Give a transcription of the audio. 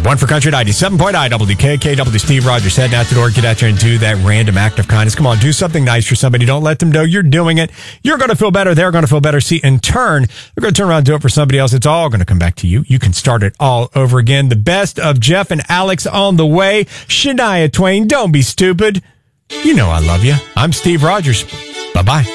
One for Country 97.9 WKKW. Steve Rogers heading out the door. Get out there and do that random act of kindness. Come on, do something nice for somebody. Don't let them know you're doing it. You're going to feel better. They're going to feel better. See, in turn, they're going to turn around and do it for somebody else. It's all going to come back to you. You can start it all over again. The best of Jeff and Alex on the way. Shania Twain, don't be stupid. You know I love you. I'm Steve Rogers. Bye-bye.